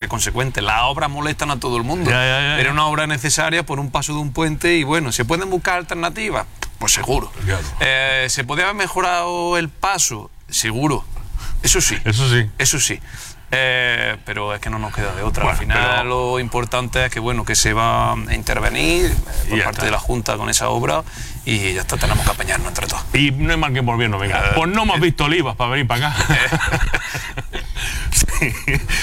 consecuente. Las obras molestan a todo el mundo. Era una obra necesaria por un paso de un puente y bueno, ¿se pueden buscar alternativas? Pues seguro. Claro. ¿Se podía haber mejorado el paso? Seguro. Eso sí. Eso sí. Pero es que no nos queda de otra. Bueno, al final lo importante es que bueno, que se va a intervenir por parte de la Junta con esa obra y ya está, tenemos que apañarnos entre todos. Y no hay mal que por bien no venga. Pues no hemos visto olivas para venir para acá. Sí.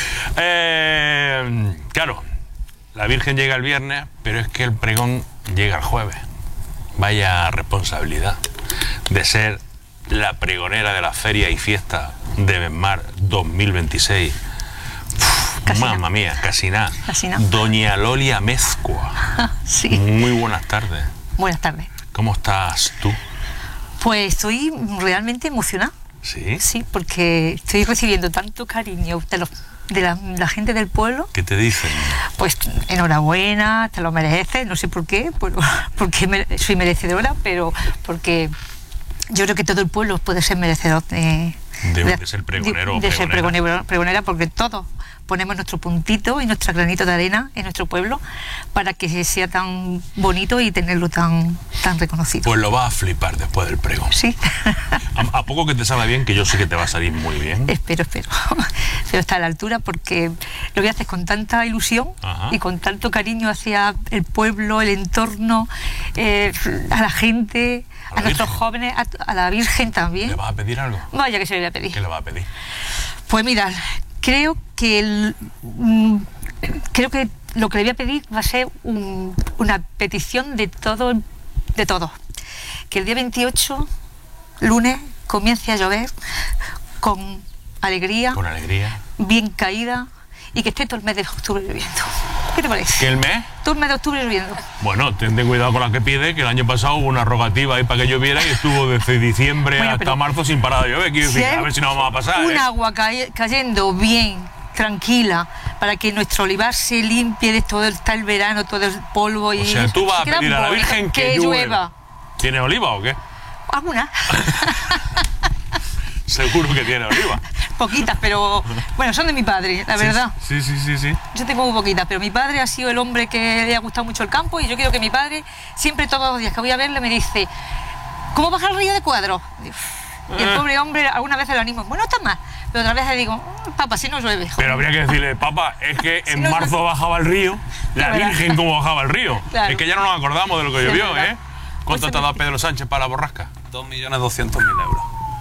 Claro, la Virgen llega el viernes, pero es que el pregón llega el jueves. Vaya responsabilidad de ser la pregonera de la feria y fiesta de Besmar 2026. Mamma mía, casi nada. Doña Lolia Amezcua. Sí. Muy buenas tardes. Buenas tardes. ¿Cómo estás tú? Pues estoy realmente emocionada. ¿Sí? Sí, porque estoy recibiendo tanto cariño de la gente del pueblo. ¿Qué te dicen? Pues enhorabuena, te lo mereces, no sé por qué, porque soy merecedora, pero porque yo creo que todo el pueblo puede ser merecedor de ser pregonero de ser pregonera, porque todos ponemos nuestro puntito y nuestro granito de arena en nuestro pueblo para que sea tan bonito y tenerlo tan reconocido. Pues lo vas a flipar después del pregón. Sí. ¿A poco que te salga bien? Que yo sé que te va a salir muy bien. Espero. Pero está a la altura porque lo que haces con tanta ilusión y con tanto cariño hacia el pueblo, el entorno, a la gente, a nuestros jóvenes, a la Virgen también. ¿Le vas a pedir algo? Vaya que se le voy a pedir. ¿Qué le vas a pedir? Pues mira, creo que lo que le voy a pedir va a ser una petición de todo. Que el día 28, lunes, comience a llover con alegría. Con alegría. Bien caída y que esté todo el mes de octubre lloviendo. ¿Qué te parece? ¿Que el mes? Todo el mes de octubre lloviendo. Bueno, ten cuidado con la que pide, que el año pasado hubo una rogativa ahí para que lloviera y estuvo desde diciembre hasta marzo sin parar de llover. Quiero decir, a ver si nos vamos a pasar. Un agua cayendo bien, tranquila, para que nuestro olivar se limpie de todo el verano, todo el polvo. O sea, tú vas a pedir a la Virgen que llueva. ¿Tienes oliva o qué? ¿Alguna? Seguro que tiene oliva. Poquitas, pero bueno, son de mi padre, la verdad. Sí. Yo tengo muy poquitas, pero mi padre ha sido el hombre que le ha gustado mucho el campo y yo quiero que mi padre, siempre todos los días que voy a verle, me dice, ¿cómo baja el río de Cuadros? Y el pobre hombre, algunas veces lo animo, bueno, está mal, pero otras veces le digo, papá, si no llueve. Joder. Pero habría que decirle, papá, es que en marzo bajaba el río, la Virgen cómo bajaba el río. Claro. Es que ya no nos acordamos de lo que llovió, ¿eh? ¿Cuánto te ha dado Pedro Sánchez para la borrasca? 2.200.000 euros.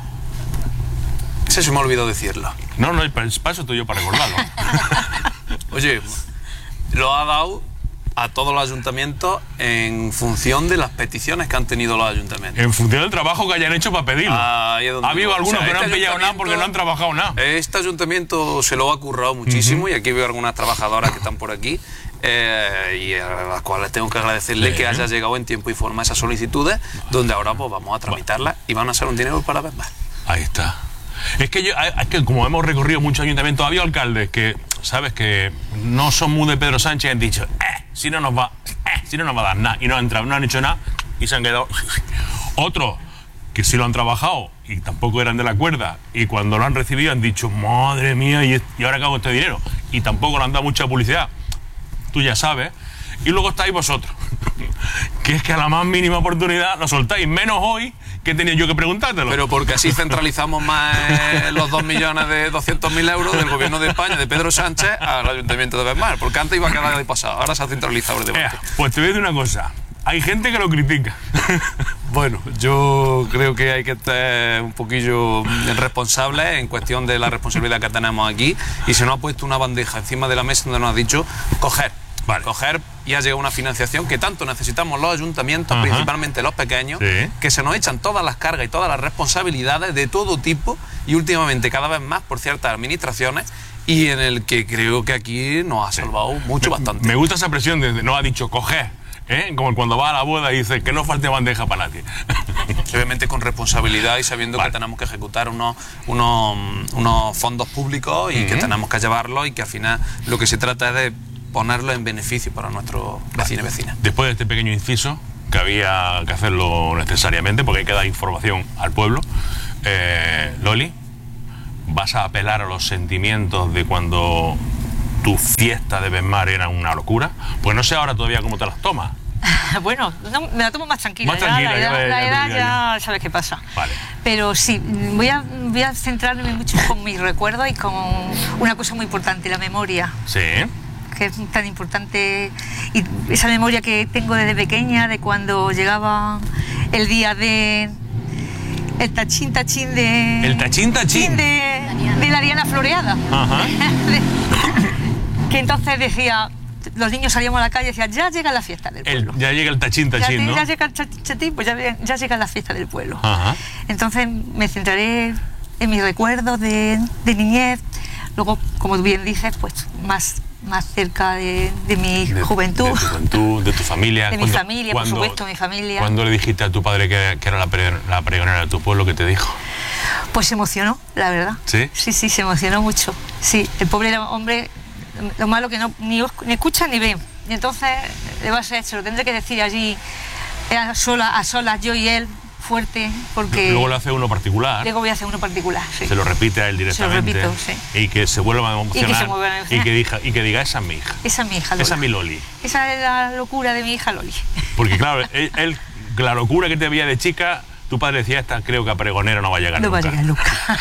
Ese se me ha olvidado decirlo. No, para eso estoy yo, para recordarlo. Oye, lo ha dado a todos los ayuntamientos en función de las peticiones que han tenido los ayuntamientos. En función del trabajo que hayan hecho para pedirlo. Ha habido algunos que no han pillado nada porque no han trabajado nada. Este ayuntamiento se lo ha currado muchísimo y aquí veo algunas trabajadoras que están por aquí y a las cuales tengo que agradecerle que haya llegado en tiempo y forma esas solicitudes, donde ahora pues vamos a tramitarlas y van a ser un dinero para Besmar. Ahí está. Es que como hemos recorrido muchos ayuntamientos, había alcaldes que, sabes, que no son muy de Pedro Sánchez y han dicho, si no nos va a dar nada, y no han hecho nada y se han quedado. Otros que sí lo han trabajado y tampoco eran de la cuerda y cuando lo han recibido han dicho, madre mía, y ahora qué hago este dinero, y tampoco le han dado mucha publicidad. Tú ya sabes. Y luego estáis vosotros, que es que a la más mínima oportunidad lo soltáis, menos hoy que tenía yo que preguntártelo. Pero porque así centralizamos más los 2.200.000 euros del gobierno de España, de Pedro Sánchez, al ayuntamiento de Besmar, porque antes iba a quedar de pasado, ahora se ha centralizado el debate. Pues te voy a decir una cosa, hay gente que lo critica. Bueno, yo creo que hay que estar un poquillo responsables en cuestión de la responsabilidad que tenemos aquí, y se nos ha puesto una bandeja encima de la mesa donde nos ha dicho coger y ha llegado una financiación que tanto necesitamos los ayuntamientos, principalmente los pequeños, que se nos echan todas las cargas y todas las responsabilidades de todo tipo y últimamente cada vez más por ciertas administraciones, y en el que creo que aquí nos ha salvado bastante. Me gusta esa presión de no ha dicho coger, como cuando va a la boda y dice que no falte bandeja para nadie. Obviamente con responsabilidad y sabiendo que tenemos que ejecutar unos fondos públicos y que tenemos que llevarlos, y que al final lo que se trata es de ponerlo en beneficio para nuestros vecinos y vecinas. Después de este pequeño inciso, que había que hacerlo necesariamente porque hay que dar información al pueblo, Loli, ¿vas a apelar a los sentimientos de cuando tu fiesta de Besmar era una locura? Pues no sé ahora todavía cómo te las tomas. Bueno, no, me la tomo más tranquila. Más tranquila, la edad ya ya sabes qué pasa. Vale. Pero sí, voy a centrarme mucho con mis recuerdos y con una cosa muy importante, la memoria. Sí. Que es tan importante, y esa memoria que tengo desde pequeña, de cuando llegaba el día de el tachín de... El tachín de la Diana floreada. Ajá. Que entonces decía, los niños salíamos a la calle y decían, ya llega la fiesta del pueblo. Ya llega el tachín, ¿no? Ya llega el tachín, pues ya llega la fiesta del pueblo. Ajá. Entonces me centraré en mis recuerdos de niñez, luego, como bien dices, pues más cerca de mi juventud. De tu juventud, de tu familia. De mi familia, por supuesto, mi familia. ¿Cuándo le dijiste a tu padre que era la pregonera de tu pueblo, qué te dijo? Pues se emocionó, la verdad. ¿Sí? Sí, se emocionó mucho. Sí, el pobre hombre, lo malo que ni escucha ni ve. Y entonces se lo tendré que decir allí, a solas, yo y él, fuerte, porque... Luego le hace uno particular. Luego voy a hacer uno particular, sí. Se lo repite a él directamente. Se lo repito, sí. Y que se vuelva a emocionar. Y que se vuelva a emocionar. Y que diga, esa es mi hija. Esa es mi hija, Lola. Esa es mi Loli. Esa es la locura de mi hija Loli. Porque claro, él, la locura que te veía de chica, tu padre decía, esta creo que a pregonera no va a llegar nunca. No va a llegar nunca.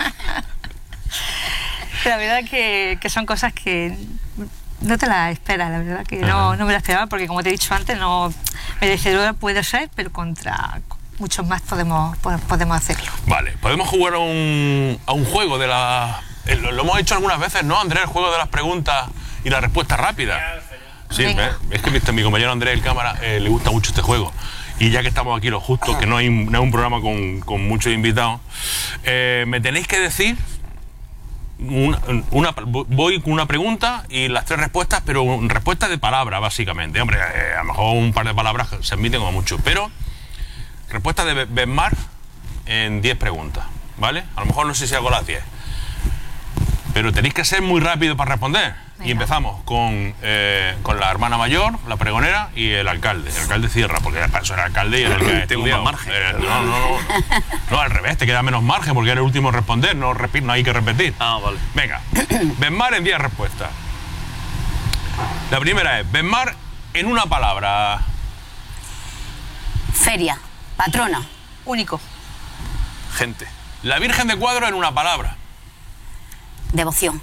La verdad que son cosas que no te las esperas, la verdad que no me las esperaba, porque como te he dicho antes, no merecedora puede ser, pero contra muchos más podemos hacerlo. Vale, podemos jugar a un juego de la... Lo hemos hecho algunas veces, ¿no, Andrés? El juego de las preguntas y las respuestas rápidas. Sí, es que viste, mi compañero Andrés, el cámara, le gusta mucho este juego. Y ya que estamos aquí los justos, que no hay un programa con muchos invitados, me tenéis que decir... voy con una pregunta y las 3 respuestas, pero respuestas de palabra, básicamente. Hombre, a lo mejor un par de palabras se admiten como mucho, pero respuestas de Besmar en 10 preguntas, ¿vale? A lo mejor no sé si hago las 10, pero tenéis que ser muy rápido para responder. Venga. Y empezamos con la hermana mayor, la pregonera y el alcalde. El alcalde cierra, porque para eso era el alcalde y era el que ha tengo más margen. No, al revés, te queda menos margen porque era el último en responder, no hay que repetir. Ah, vale. Venga, Besmar en 10 respuestas. La primera es, Besmar en una palabra. Feria, patrona. Único. Gente. La Virgen de Cuadro en una palabra. Devoción.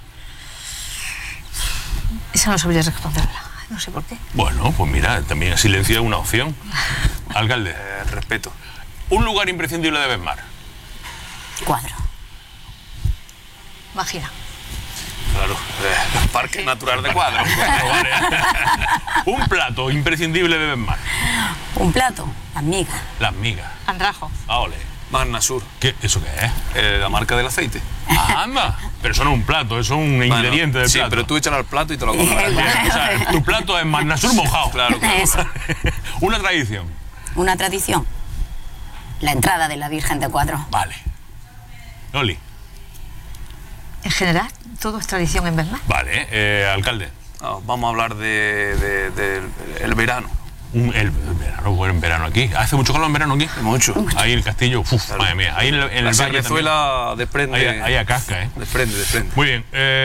Esa no sabría responderla, no sé por qué. Bueno, pues mira, también el silencio es una opción. Alcalde. Respeto. Un lugar imprescindible de Besmar. Cuadro. Imagina. Claro, el Parque Natural de Cuadro. Vale. Un plato imprescindible de Besmar. Un plato, las migas. Las migas. Andrajo. Ah, ole. Magnasur. ¿Eso qué es? La marca del aceite. Ah, anda. Pero eso no es un plato, eso es un ingrediente del plato. Sí, pero tú échalo al plato y te lo comes. O sea, tu plato es Magnasur mojado. Claro. Eso. Una tradición. Una tradición. La entrada de la Virgen de Cuadro. Vale. Loli. En general, todo es tradición en Besmar. Vale. Alcalde. Vamos a hablar del verano. El verano, bueno, en verano aquí. ¿Hace mucho calor en verano aquí? Mucho. Ahí en el castillo, claro. Madre mía. Ahí en el la valle Venezuela desprende. Ahí a casca, ¿eh? Desprende. Muy bien.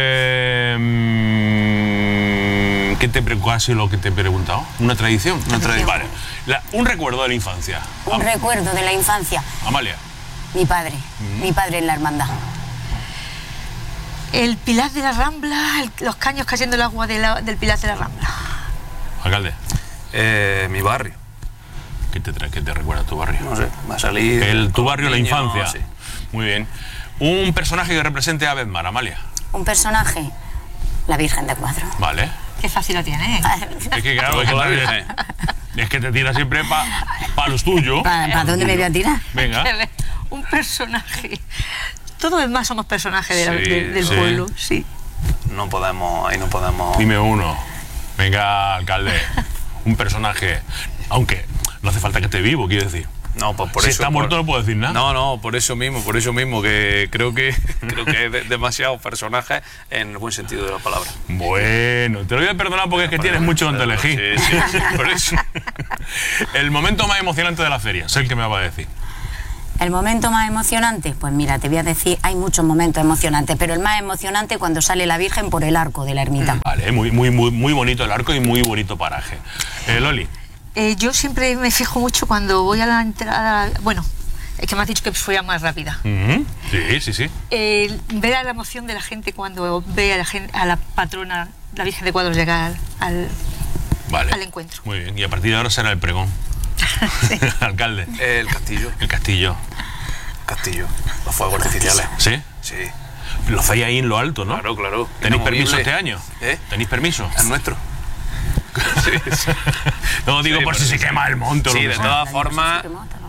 ¿Qué te casi lo que te he preguntado? ¿Una tradición? Una tradición. Vale. Un recuerdo de la infancia. Un recuerdo de la infancia. Amalia. Mi padre en la hermandad. El Pilar de la Rambla, los caños cayendo el agua del Pilar de la Rambla. Alcalde. Mi barrio. ¿Qué te recuerda tu barrio? No sé, va a salir... Tu barrio, la infancia. Sí. Muy bien. Un personaje que represente a Besmar, Amalia. Un personaje, la Virgen de Cuadro. Vale. Qué fácil lo tiene, ¿eh? Es que claro, es que te tiras siempre para los tuyos. ¿Para dónde me voy a tirar? Venga. Un personaje. Todos Besmar somos personajes del pueblo, sí. No podemos... Dime uno. Venga, alcalde. Un personaje, aunque no hace falta que esté vivo, quiero decir. No, pues por si eso... está muerto no puedo decir nada. No, por eso mismo, que creo que es demasiados personajes en el buen sentido de la palabra. Bueno, te lo voy a perdonar porque es que tienes mucho donde elegir. Sí, por eso. El momento más emocionante de la feria, sé el que me va a decir. El momento más emocionante, pues mira, te voy a decir, hay muchos momentos emocionantes, pero el más emocionante cuando sale la Virgen por el arco de la ermita. Vale, muy bonito el arco y muy bonito paraje. Loli. Yo siempre me fijo mucho cuando voy a la entrada, bueno, es que me has dicho que fuera más rápida. Sí. Ver a la emoción de la gente cuando ve a la patrona, la Virgen de Cuadros, llegar al encuentro. Muy bien, y a partir de ahora será el pregón. Sí. Alcalde. El castillo. El castillo. Castillo. Los fuegos artificiales. ¿Sí? Sí. Lo hacéis ahí en lo alto, ¿no? Claro. ¿Tenéis Inamovible. permiso este año? ¿Tenéis permiso? Es nuestro. Sí. No digo por si se quema el monte. Sí, o lo de que sea. todas formas,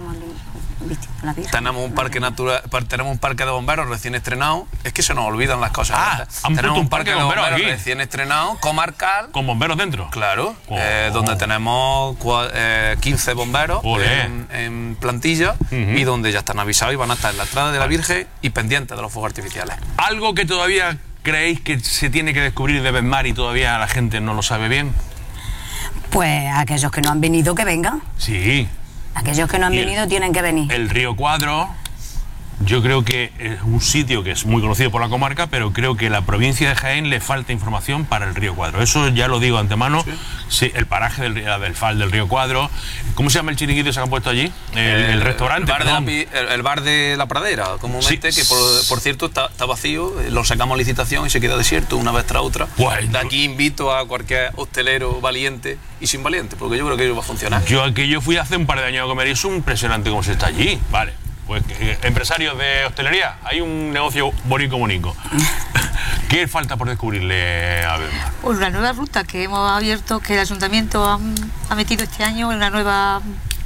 tenemos un parque natural, tenemos un parque de bomberos recién estrenado. Es que se nos olvidan las cosas. han tenemos puesto un parque de bomberos aquí. recién estrenado, comarcal. ¿Con bomberos dentro? Claro, donde tenemos 15 bomberos en plantilla y donde ya están avisados y van a estar en la entrada de la Virgen y pendientes de los fuegos artificiales. ¿Algo que todavía creéis que se tiene que descubrir de Besmar y todavía la gente no lo sabe bien? Pues aquellos que no han venido, que vengan. Sí. Aquellos que no han venido tienen que venir. El río Cuadro, yo creo que es un sitio que es muy conocido por la comarca, pero creo que a la provincia de Jaén le falta información para el río Cuadro. Eso ya lo digo de antemano. Sí, el paraje del Fal del río Cuadro. ¿Cómo se llama el chiringuito que se han puesto allí? El restaurante. El bar de la Pradera, comúnmente, Sí. que por cierto está vacío. Lo sacamos a licitación y se queda desierto una vez tras otra. Pues, de aquí invito a cualquier hostelero valiente y sin valiente, porque yo creo que ello va a funcionar. Yo fui hace un par de años a comer y es impresionante cómo se está allí. Vale. Pues empresarios de hostelería, hay un negocio bonito. ¿Qué falta por descubrirle a Besmar? Pues la nueva ruta que hemos abierto, que el ayuntamiento ha metido este año en la nueva,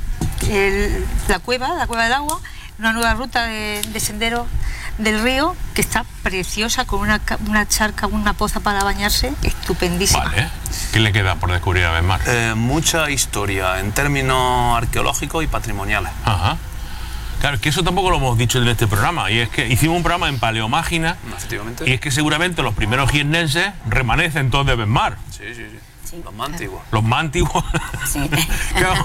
la cueva del agua, una nueva ruta de senderos del río que está preciosa, con una charca, una poza para bañarse, estupendísima. Vale. ¿Qué le queda por descubrir a Besmar? Mucha historia en términos arqueológicos y patrimoniales. Ajá. Claro, es que eso tampoco lo hemos dicho en este programa, y es que hicimos un programa en Paleomágina, Efectivamente. y es que seguramente los primeros jiennenses remanecen todos de Besmar. Sí. Los más antiguos. Los más antiguos Sí. claro,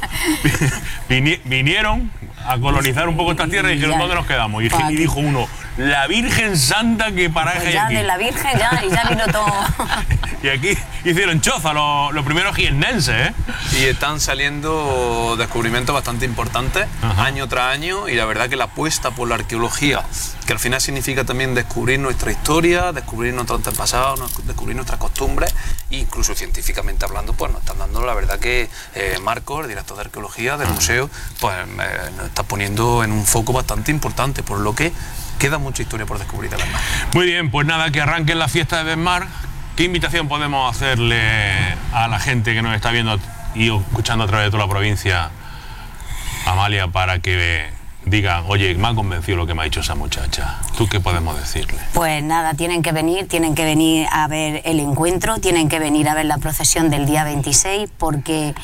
vinieron a colonizar un poco esta tierra y dijeron, ¿dónde nos quedamos? Y dijo uno, la Virgen Santa que paraje Pues ya aquí. de la Virgen y ya vino todo. Y aquí hicieron choza los primeros jiennenses, ¿eh? Y están saliendo descubrimientos bastante importantes, Ajá. año tras año, y la verdad que la apuesta por la arqueología, que al final significa también descubrir nuestra historia, descubrir nuestros antepasados, descubrir nuestras costumbres, e incluso científicamente hablando, pues nos están dando, la verdad que Marcos, el director de arqueología del museo, pues nos está poniendo en un foco bastante importante, por lo que queda mucha historia por descubrir de Besmar. Muy bien, pues nada, que arranquen la fiesta de Besmar. ¿Qué invitación podemos hacerle a la gente que nos está viendo y escuchando a través de toda la provincia, Amalia, para que digan, oye, me ha convencido lo que me ha dicho esa muchacha? ¿Tú qué podemos decirle? Pues nada, tienen que venir a ver el encuentro, tienen que venir a ver la procesión del día 26, porque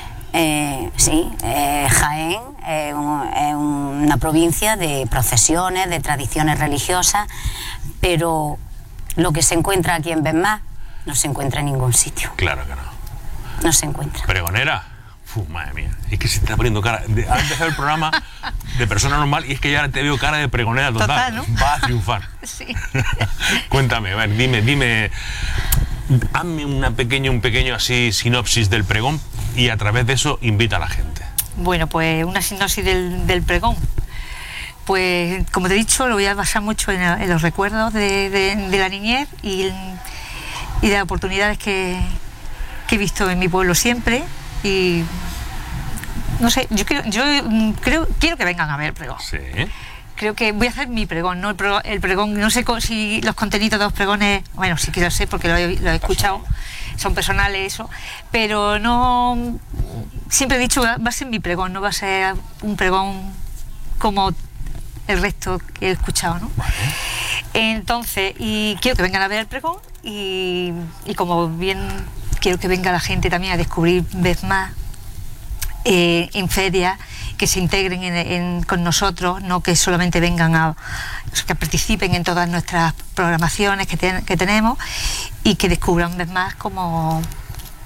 Jaén es una provincia de procesiones, de tradiciones religiosas, pero lo que se encuentra aquí en Besmar no se encuentra en ningún sitio. Claro que no. No se encuentra. ¿Pregonera? Madre mía, es que se te está poniendo cara. Ha empezado el programa de persona normal y es que ya ahora te veo cara de pregonera total. Total, ¿no? Va a triunfar. Sí. Cuéntame, a ver, dime. Hazme un pequeño así sinopsis del pregón y a través de eso invita a la gente. Bueno, pues una sinopsis del pregón. Pues, como te he dicho, lo voy a basar mucho en los recuerdos de la niñez y de las oportunidades que he visto en mi pueblo siempre. Y no sé, quiero que vengan a ver el pregón. Sí. Creo que voy a hacer mi pregón, ¿no? El pregón, no sé si los contenidos de los pregones, bueno, sí que lo sé porque lo he escuchado, son personales, eso, pero no, siempre he dicho, va a ser mi pregón, no va a ser un pregón como el resto que he escuchado, ¿no? Vale. Entonces, y quiero que vengan a ver el pregón y como bien quiero que venga la gente también a descubrir Besmar en ferias, que se integren con nosotros, no que solamente vengan que participen en todas nuestras programaciones que tenemos y que descubran Besmar como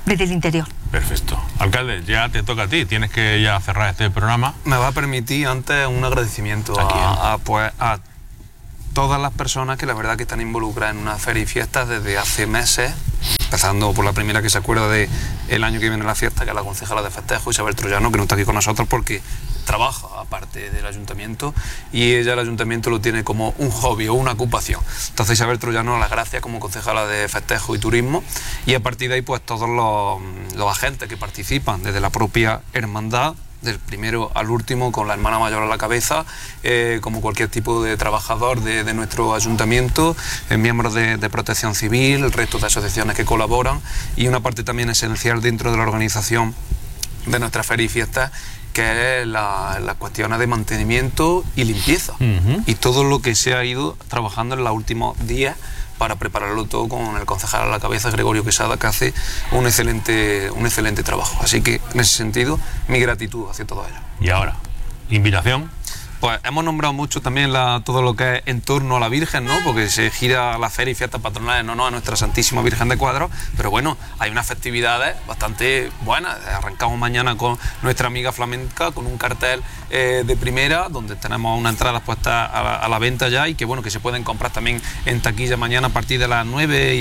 desde el interior. Perfecto. Alcalde, ya te toca a ti. Tienes que ya cerrar este programa. Me va a permitir antes un agradecimiento a todas las personas que la verdad que están involucradas en una feria y fiestas desde hace meses, empezando por la primera que se acuerda de el año que viene la fiesta, que es la concejala de festejo, Isabel Troyano, que no está aquí con nosotros porque trabaja aparte del ayuntamiento y ella el ayuntamiento lo tiene como un hobby o una ocupación. Entonces Isabel Troyano, las gracias como concejala de festejo y turismo, y a partir de ahí pues todos los agentes que participan desde la propia hermandad, del primero al último, con la hermana mayor a la cabeza, como cualquier tipo de trabajador de nuestro ayuntamiento, miembros de Protección Civil, el resto de asociaciones que colaboran, y una parte también esencial dentro de la organización de nuestra feria y fiestas, que es las cuestiones de mantenimiento y limpieza, y todo lo que se ha ido trabajando en los últimos días para prepararlo todo con el concejal a la cabeza, Gregorio Quesada, que hace un excelente trabajo. Así que, en ese sentido, mi gratitud hacia todo ello. Y ahora, invitación. Pues hemos nombrado mucho también todo lo que es en torno a la Virgen, ¿no? Porque se gira la feria y fiestas patronales, no a nuestra Santísima Virgen de Cuadros, pero bueno, hay unas festividades bastante buenas. Arrancamos mañana con nuestra amiga flamenca, con un cartel de primera, donde tenemos unas entradas puestas a la venta ya, y que bueno, que se pueden comprar también en taquilla mañana a partir de las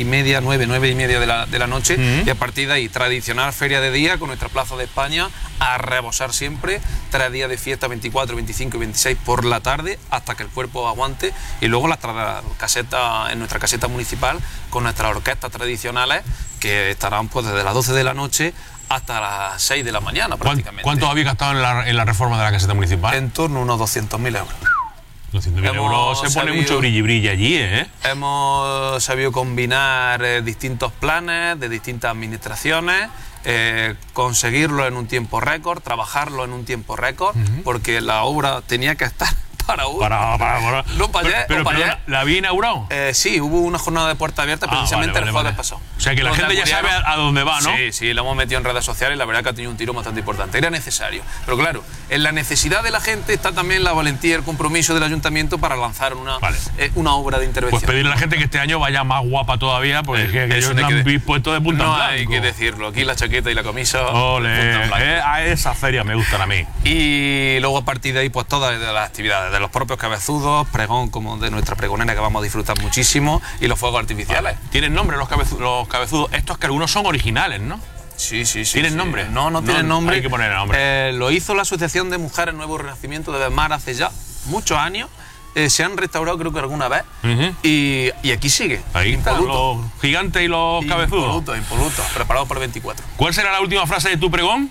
9:30 de la noche, y a partir de ahí, tradicional feria de día con nuestra Plaza de España a rebosar siempre, 3 días de fiesta, 24, 25 y 26 por la tarde, hasta que el cuerpo aguante, y luego en nuestra caseta municipal con nuestras orquestas tradicionales, que estarán pues desde las 12 de la noche hasta las 6 de la mañana prácticamente. ¿Cuánto habéis gastado en la reforma de la caseta municipal? En torno a unos 200.000 euros. 200.000 euros, se pone mucho brilli allí, ¿eh? Hemos sabido combinar distintos planes de distintas administraciones, conseguirlo en un tiempo récord, trabajarlo en un tiempo récord, porque la obra tenía que estar para hoy. No para ayer. Pero ¿la había inaugurado? Sí, hubo una jornada de puerta abierta precisamente el jueves pasado. O sea que la gente ya sabe a dónde va, ¿no? Sí, lo hemos metido en redes sociales y la verdad que ha tenido un tiro bastante importante. Era necesario. Pero claro, en la necesidad de la gente está también la valentía y el compromiso del ayuntamiento para lanzar una obra de intervención. Pues pedirle a la gente que este año vaya más guapa todavía, porque que ellos no han puesto de punta en blanco. No hay que decirlo. Aquí la chaqueta y la camisa. Ole, a esa feria me gustan a mí. Y luego a partir de ahí, pues todas las actividades de los propios cabezudos, pregón como de nuestra pregonera, que vamos a disfrutar muchísimo, y los fuegos artificiales. ¿Tienen nombre los cabezudos? Estos que algunos son originales, ¿no? Sí. ¿Tienen nombre? No tienen nombre. Hay que poner nombre. Lo hizo la Asociación de Mujeres Nuevo Renacimiento de Besmar hace ya muchos años. Se han restaurado creo que alguna vez, y aquí sigue. Ahí están los gigantes y los cabezudos. Impolutos, preparados para el 24. ¿Cuál será la última frase de tu pregón?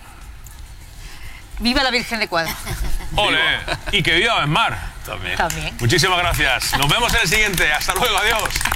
¡Viva la Virgen de Cuadros! ¡Ole! Y que viva Besmar. También. También. Muchísimas gracias. Nos vemos en el siguiente. Hasta luego. Adiós.